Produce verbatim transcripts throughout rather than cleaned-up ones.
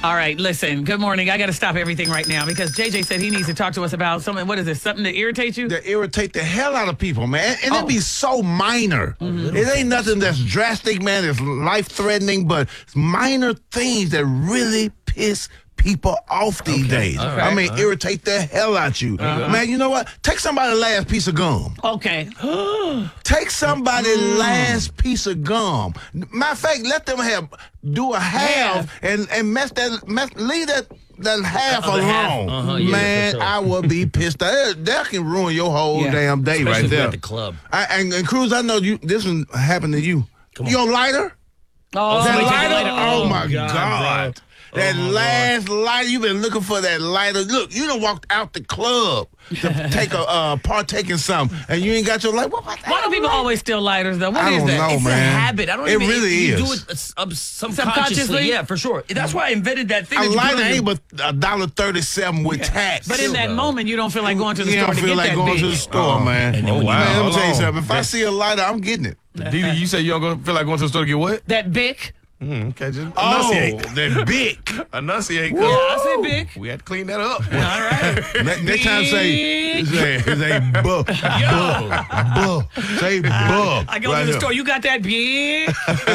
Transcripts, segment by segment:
All right, listen. Good morning. I got to stop everything right now because J J said he needs to talk to us about something. What is this? Something that irritates you? That irritate the hell out of people, man. And Oh. it be so minor. Mm-hmm. It ain't nothing that's drastic, man. It's life-threatening, but it's minor things that really piss people off these Okay. days. All I right. mean, All right. irritate the hell out you. Uh-huh. Man, you know what? Take somebody's last piece of gum. Okay. Take somebody's Mm. last piece of gum. Matter of fact, let them have do a half and and mess that mess, leave that that half Uh, the half. alone. Uh-huh, yeah, Man, for sure. I would be pissed. That, that can ruin your whole Yeah. damn day Especially right if you're there. at the club. I, and, and Cruz, I know you. This one happened to you. Come on. Your lighter. Oh, That somebody take a lighter? lighter? Oh, Oh, my God, God. bro. That Oh, my last lighter, you've been looking for that lighter. Look, you done walked out the club to take a uh, partake in something, and you ain't got your light. What, what why do people always steal lighters, though? What I is don't that? know, It's man. a habit. I don't It even. really you is. do it uh, sub- subconsciously. Subconsciously? Yeah, for sure. That's why I invented that thing. A that you put lighter on your- ain't but a dollar thirty-seven with tax. But in that though. moment, you don't feel like going to the you store don't to feel get like that going big. to the store, Oh, man. and then when you- man, let me Hold tell you on. something. If I That's- see a lighter, I'm getting it. Didi, you say you don't go feel like going to the store to get what? That big. Mm, okay, just Oh, enunciate. they're big. Enunciate. Yeah, I say big. We had to clean that up. All right. Ne- Next time say, say, say, buh, buh, buh. Say, buh. I go right to the here. store. You got that big?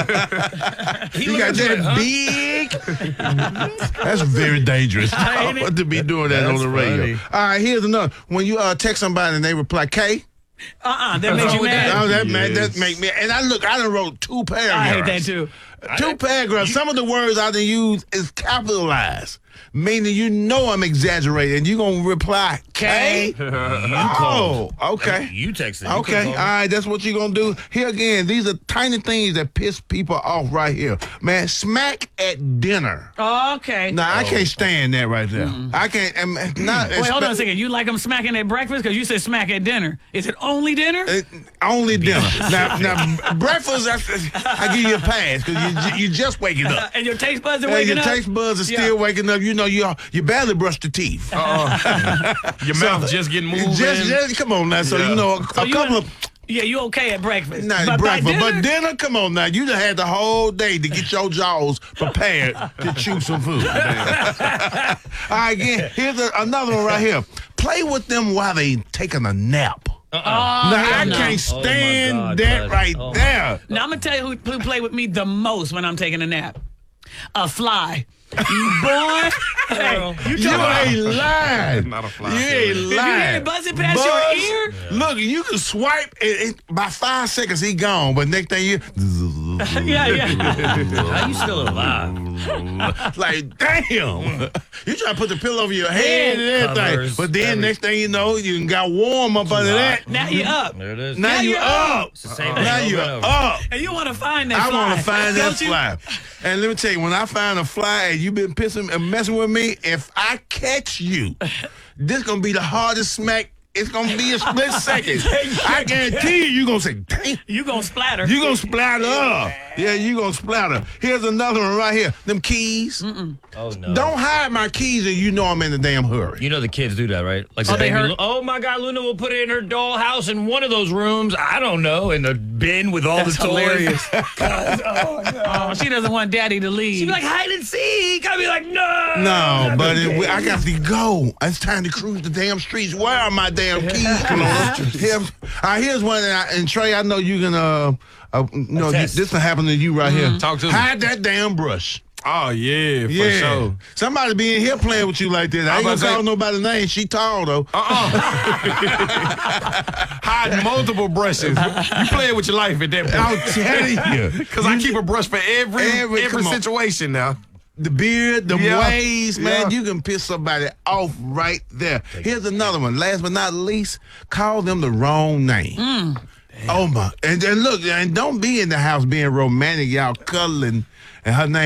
He You looked got at you that like, huh? big? That's very dangerous. Ain't it? What to be doing that That's on the radio. funny. All right, here's another. When you uh, text somebody and they reply K, Uh-uh. That makes you wrong with mad. oh, that man, that Yes. make me. And I look, I done wrote two paragraphs. I hate that too. Two paragraphs. Some of the words I done use is capitalized, meaning you know I'm exaggerating. And you gonna reply K? Oh, okay. You texted. You Okay, could've all called. right, that's what you're gonna do. Here again, these are tiny things that piss people off right here. Man, smack at dinner. Okay. Now, I can't stand that right there. I can't, um, not, Wait, hold on a second. You like them smacking at breakfast? Because you said smack at dinner. Is it only dinner? Uh, only dinner. now, now, breakfast, I, I give you a pass because you, you just waking up. and your taste buds are And waking your up? taste buds are Yeah. still waking up. You know, you you barely brushed your teeth. Your mouth just getting moving. Just, just come on now. So Yeah. you know, a, So a you couple in- of. Yeah, you okay at breakfast. Not but by breakfast, dinner, but dinner, come on now. You done had the whole day to get your jaws prepared to chew some food. All right, again, here's a, another one right here. Play with them while they taking a nap. Oh, now, I no. can't Oh, my stand God, that bud. right Oh. there. Now, I'm going to tell you who, who play with me the most when I'm taking a nap. A fly. Boy, hey, you You talking about... ain't lying. Not a fly. You ain't If you lying. hear it buzzing past Buzz, your ear... Look, you can swipe, and, and by five seconds, he gone. But next thing you... Yeah, yeah. How you still alive? like, damn. You try to put the pillow over your head and everything. Covers, But then everything. next thing you know, you got warm up under that. Now you up. There it is. Now Now you you're up. It's the same thing Now over you and over. up. And you want to find that I fly. want to find that Don't you? fly. And let me tell you, when I find a fly and you've been pissing and messing with me, if I catch you, this going to be the hardest smack. It's going to be a split second. I guarantee you, you're going to say, dang. You gonna splatter. You gonna splatter. Yeah, you gonna splatter. Here's another one right here. Them keys. Mm-mm. Oh no! Don't hide my keys and you know I'm in a damn hurry. You know the kids do that, right? Like Oh, the they baby, hurt- oh my God, Luna will put it in her dollhouse in one of those rooms. I don't know, in the bin with all That's the toys. hilarious. oh no! Oh, she doesn't want daddy to leave. She'd be like hide and seek. I'd be like, no. No, but it, I got to go. It's time to cruise the damn streets. Where are my damn keys? Come on. Here, all right, here's one. And, I, and Trey, I know you can. Uh, uh, you know, Attest. this will happen to you right here. Talk to me. Hide that damn brush. Oh, yeah, for Yeah. sure. Somebody be in here playing with you like that. I ain't about gonna to call say- nobody's name. She tall though. Uh-uh. Hide multiple brushes. You playing with your life at that I'm point. telling you. Because I keep a brush for every Every- every, come on. situation now. The beard, the Yeah. waves, man, Yeah. you can piss somebody off right there. Here's another one. Last but not least, call them the wrong name. Oh my! And then look, and don't be in the house being romantic, y'all cuddling, and her name.